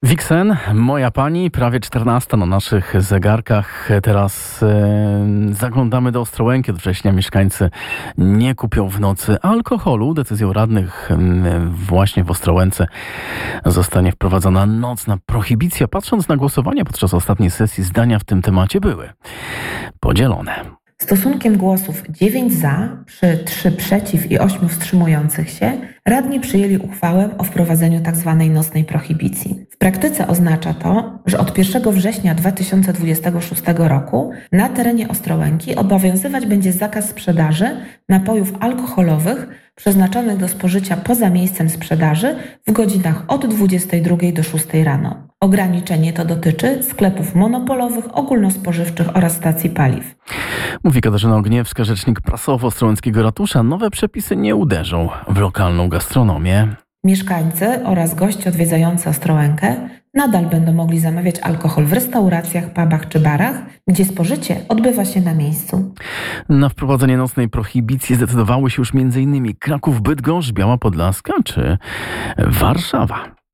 Wiksen, moja pani, prawie 14 na naszych zegarkach. Teraz zaglądamy do Ostrołęki. Od września mieszkańcy nie kupią w nocy alkoholu. Decyzją radnych właśnie w Ostrołęce zostanie wprowadzona nocna prohibicja. Patrząc na głosowania podczas ostatniej sesji, zdania w tym temacie były podzielone. Stosunkiem głosów 9 za, przy 3 przeciw i 8 wstrzymujących się, radni przyjęli uchwałę o wprowadzeniu tzw. nocnej prohibicji. W praktyce oznacza to, że od 1 września 2026 roku na terenie Ostrołęki obowiązywać będzie zakaz sprzedaży napojów alkoholowych przeznaczonych do spożycia poza miejscem sprzedaży w godzinach od 22 do 6 rano. Ograniczenie to dotyczy sklepów monopolowych, ogólnospożywczych oraz stacji paliw. Mówi Katarzyna Ogniewska, rzecznik prasowy Ostrołęckiego Ratusza. Nowe przepisy nie uderzą w lokalną gastronomię. Mieszkańcy oraz goście odwiedzający Ostrołękę nadal będą mogli zamawiać alkohol w restauracjach, pubach czy barach, gdzie spożycie odbywa się na miejscu. Na wprowadzenie nocnej prohibicji zdecydowały się już m.in. Kraków, Bydgoszcz, Biała Podlaska czy Warszawa.